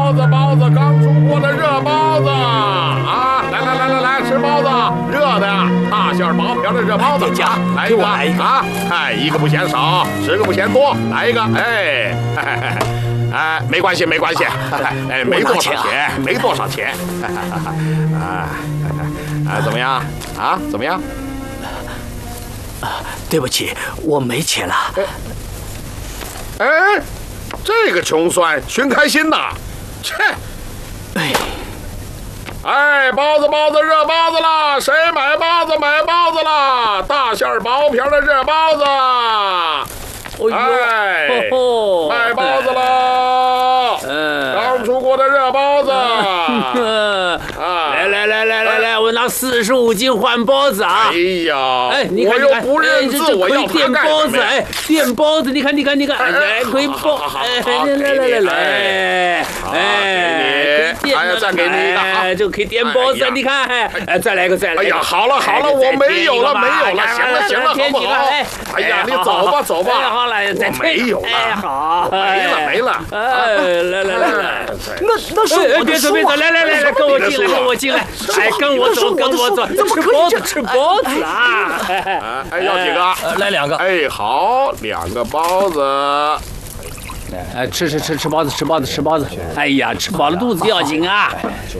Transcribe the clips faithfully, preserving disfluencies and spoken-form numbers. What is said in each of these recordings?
包子，包子，刚出锅的热包子啊！来来来来来，吃包子，热的呀，大馅薄皮的热包子。 店家， 来一个，来一个啊！哎，一个不嫌少，十个不嫌多，来一个，哎，哎，没关系，没关系，哎，没多少钱，没多少钱，啊，啊，怎么样？啊，怎么样？ 啊，对不起，我没钱了。 哎，这个穷酸寻开心呐！切！ 哎， 哎，包子包子热包子啦！谁买包子买包子啦！大馅薄皮的热包子！哎，卖包子啦！嗯，刚出锅的热包子。 来来来来来来，我拿四十五斤换包子啊！ 哎呀， 哎，你看我又不认字，我要垫包子，哎，垫包子，你看你看你看，哎，可以包，哎，来来来来，哎， 给你，哎呀，再给你一个， 哎，就可以垫包子，你看，哎，再来一个，再来一个。 哎呀，好了好了，我没有了没有了，行了行了，好不好？哎呀，你走吧走吧。 好了，再没有了， 哎，好， 没了没了。 哎，来来来来， 那那是我的别走别走，来来来来，跟我进来跟我进来，哎，跟我走跟我走， 怎么可以这吃包子啊？ 哎，要几个？ 来两个。 哎，好，两个包子。 哎，吃吃吃吃包子，吃包子，吃包子。哎呀，吃饱了肚子要紧啊！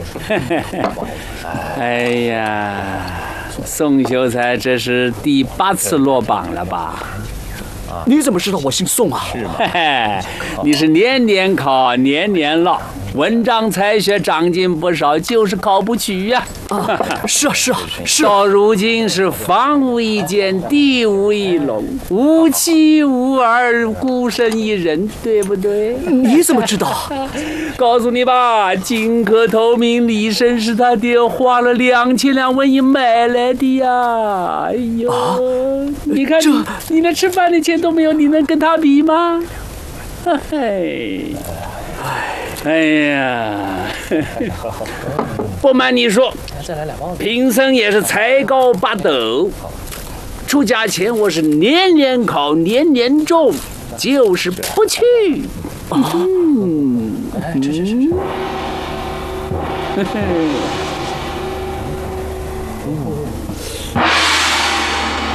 哎呀，宋秀才这是第八次落榜了吧？ 你怎么知道我姓宋啊？ 是吗？嘿嘿，你是年年考，年年落，文章才学长进不少，就是考不取呀。 啊，是啊是啊是啊。 到如今是房无一间，地无一垄，无妻无儿，孤身一人，对不对？ 你怎么知道？ 告诉你吧，金科头名李绅是他爹花了两千两纹银买来的呀！哎呦，啊、你看你你连吃饭的钱都没有，你能跟他比吗？嘿，哎呀，不瞒你说，贫僧也是才高八斗，出家前我是年年考，年年中，就是不去。嗯， 哎，吃吃吃吃。 嘿嘿。